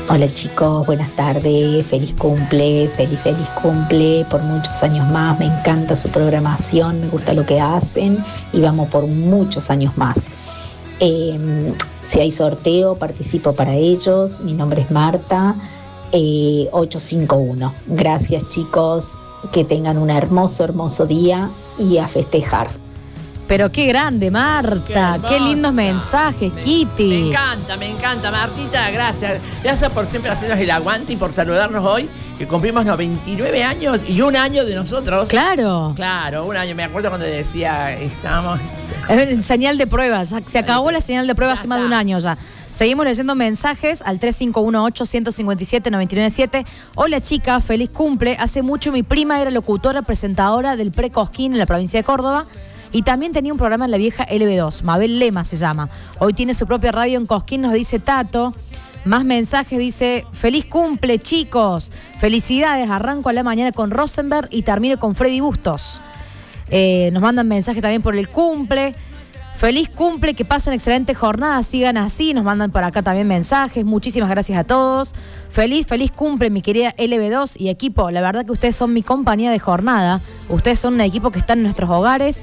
Hola chicos, buenas tardes, feliz cumple por muchos años más, me encanta su programación, me gusta lo que hacen y vamos por muchos años más. Si hay sorteo, participo para ellos, mi nombre es Marta, 851. Gracias chicos, que tengan un hermoso día y a festejar. Pero qué grande, Marta. Qué lindos mensajes, Kitty. Me encanta, Martita. Gracias. Gracias por siempre hacernos el aguante y por saludarnos hoy, que cumplimos 99 años y un año de nosotros. Claro. Claro, un año. Me acuerdo cuando decía, estábamos... Señal de pruebas. Se acabó la señal de pruebas hace más de un año ya. Seguimos leyendo mensajes al 3518-157-997. Hola chica, feliz cumple. Hace mucho mi prima era locutora, presentadora del Pre-Cosquín en la provincia de Córdoba. Y también tenía un programa en la vieja LB2, Mabel Lema se llama. Hoy tiene su propia radio en Cosquín, nos dice Tato. Más mensajes, dice, feliz cumple chicos, felicidades, arranco a la mañana con Rosenberg y termino con Freddy Bustos. Nos mandan mensajes también por el cumple. Feliz cumple, que pasen excelente jornada, sigan así, nos mandan por acá también mensajes, muchísimas gracias a todos. Feliz cumple, mi querida LB2 y equipo, la verdad que ustedes son mi compañía de jornada, ustedes son un equipo que está en nuestros hogares,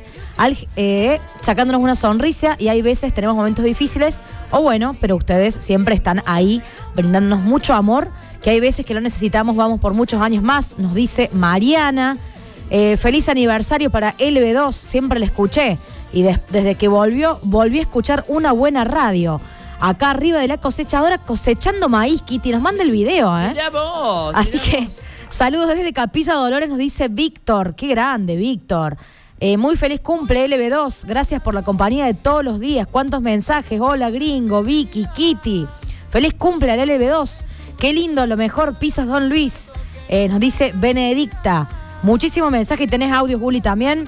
sacándonos una sonrisa y hay veces tenemos momentos difíciles, o bueno, pero ustedes siempre están ahí brindándonos mucho amor, que hay veces que lo necesitamos, vamos por muchos años más, nos dice Mariana. Feliz aniversario para LB2, siempre la escuché. Y desde que volví a escuchar una buena radio. Acá arriba de la cosechadora cosechando maíz, Kitty. Nos manda el video, Mirá vos. Así que saludos desde Capilla Dolores, nos dice Víctor. Qué grande, Víctor. Muy feliz cumple, LB2. Gracias por la compañía de todos los días. ¿Cuántos mensajes? Hola, gringo, Vicky, Kitty. Feliz cumple al LB2. Qué lindo, lo mejor, Pizzas Don Luis. Nos dice Benedicta. Muchísimos mensajes. ¿Tenés audios, Juli, también?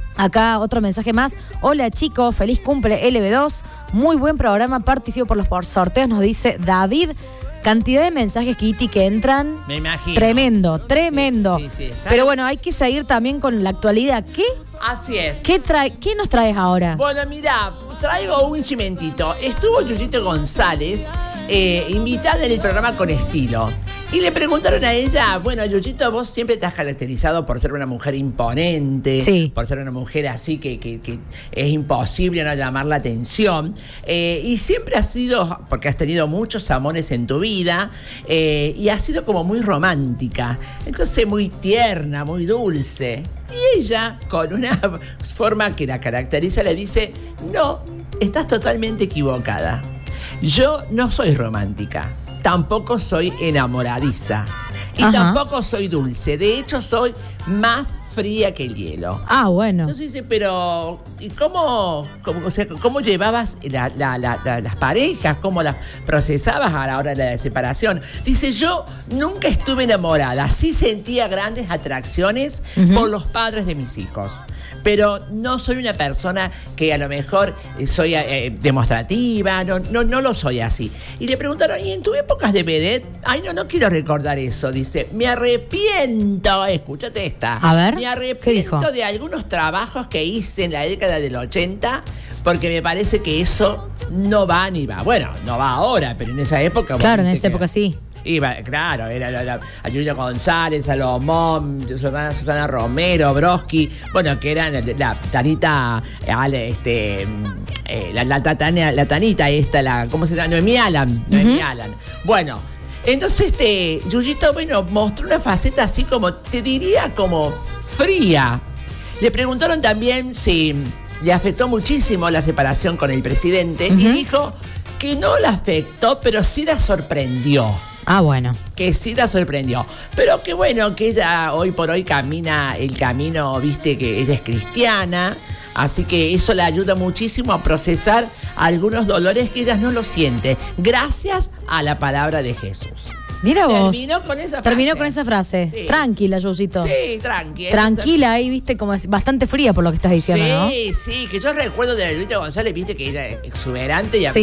Acá otro mensaje más. Hola chicos, feliz cumple LB2. Muy buen programa, participo por los sorteos, nos dice David. Cantidad de mensajes, Kitty, que entran. Me imagino. Tremendo. Sí, pero bueno, hay que seguir también con la actualidad. ¿Qué? Así es. ¿Qué nos traes ahora? Bueno, mira, traigo un chimentito. Estuvo Yuyito González, invitada en el programa Con Estilo. Y le preguntaron a ella, bueno, Yuyito, vos siempre te has caracterizado por ser una mujer imponente, sí, por ser una mujer así que es imposible no llamar la atención. Y siempre has sido, porque has tenido muchos amores en tu vida, y has sido como muy romántica. Entonces muy tierna, muy dulce. Y ella, con una forma que la caracteriza, le dice, no, estás totalmente equivocada. Yo no soy romántica. Tampoco soy enamoradiza. Y tampoco soy dulce. De hecho, soy más fría que el hielo. Ah, bueno. Entonces dice, pero ¿y cómo llevabas las parejas? ¿Cómo las procesabas a la hora de la separación? Dice, yo nunca estuve enamorada. Sí sentía grandes atracciones por los padres de mis hijos. Pero no soy una persona que a lo mejor soy demostrativa, no lo soy así. Y le preguntaron, ¿y en tus épocas de vedette? Ay, no quiero recordar eso. Dice, me arrepiento, escúchate esta. A ver, me arrepiento de algunos trabajos que hice en la década del 80, porque me parece que eso no va ni va. Bueno, no va ahora, pero en esa época... Claro, en esa época sí. Iba, claro, era a Julia González, Salomón, Susana Romero, Broski, bueno, que eran la Tanita, la Tanita esta, ¿cómo se llama? Noemí Alan. Bueno, entonces Yuyito, bueno, mostró una faceta así como, te diría, como fría. Le preguntaron también si le afectó muchísimo la separación con el presidente y dijo que no la afectó, pero sí la sorprendió. Ah, bueno. Que sí la sorprendió. Pero que bueno, que ella hoy por hoy camina el camino, viste, que ella es cristiana. Así que eso le ayuda muchísimo a procesar algunos dolores que ella no lo siente. Gracias a la palabra de Jesús. Mira vos. Terminó con esa frase. Sí. Tranquila, Yuyito. Sí, tranquila. Tranquila ahí, viste, como es bastante fría por lo que estás diciendo, ¿no? Sí, que yo recuerdo de Yuyito González, viste, que ella es exuberante y sí.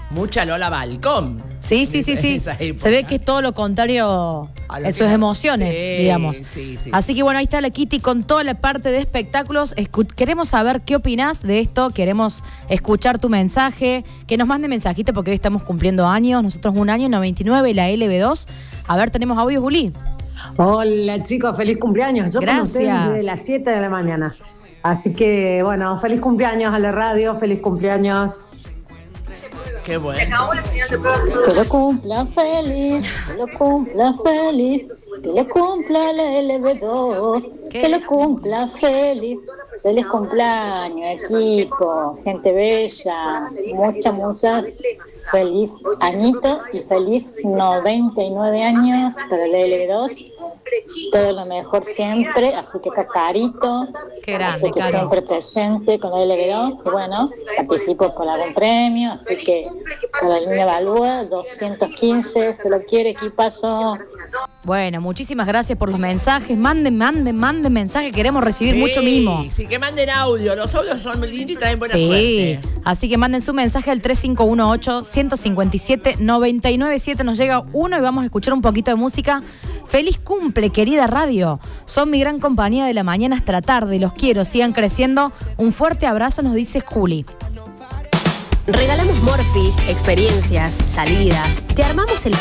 mucha Lola Balcón. Sí. Se ve que es todo lo contrario en sus emociones, digamos. Sí. Así que bueno, ahí está la Kitty con toda la parte de espectáculos. Queremos saber qué opinás de esto, queremos escuchar tu mensaje, que nos mande mensajito porque hoy estamos cumpliendo años, nosotros un año, 99, la LB2. A ver, tenemos audio, Juli. Hola chicos, feliz cumpleaños. Yo con ustedes desde las 7 de la mañana. Así que bueno, feliz cumpleaños a la radio, feliz cumpleaños. Qué bueno. Se acabó la señal de prueba. Que lo cumpla feliz, que lo cumpla feliz, que lo cumpla la LB2, que lo cumpla feliz. Feliz cumpleaños, equipo, gente bella, muchas, feliz añito y feliz 99 años para la LB2. Todo lo mejor siempre, así que Cacarito, Qué grande, así que Caro. siempre presente con la LB2, y bueno, participo con algún premio, así que para la línea Balúa, 215, se lo quiere, equipazo. Bueno, muchísimas gracias por los mensajes. Manden mensajes, queremos recibir mucho mimo. Sí, que manden audio. Los audios son muy lindos y traen buena Sí, suerte. así que manden su mensaje al 3518-157-997. Nos llega uno y vamos a escuchar un poquito de música. Feliz cumple, querida radio. Son mi gran compañía de la mañana hasta la tarde. Los quiero, sigan creciendo. Un fuerte abrazo, nos dice Juli. Regalamos Morphy, experiencias, salidas. Te armamos el